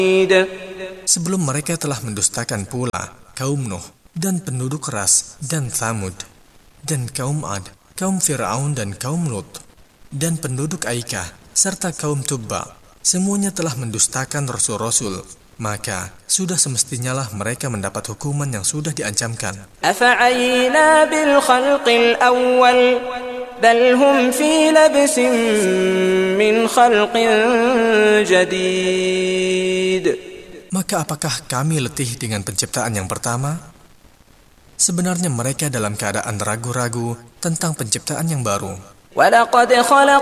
Sebelum mereka telah mendustakan pula kaum Nuh dan penduduk Ras dan Thamud, dan kaum Ad, kaum Fir'aun dan kaum Lut, dan penduduk Aikah, serta kaum Tubba. Semuanya telah mendustakan rasul-rasul, maka sudah semestinya lah mereka mendapat hukuman yang sudah diancamkan. أفعينا بالخلق الأول بل هم في لبس من خلق جديد. Maka apakah kami letih dengan penciptaan yang pertama? Sebenarnya mereka dalam keadaan ragu-ragu tentang penciptaan yang baru. ولقد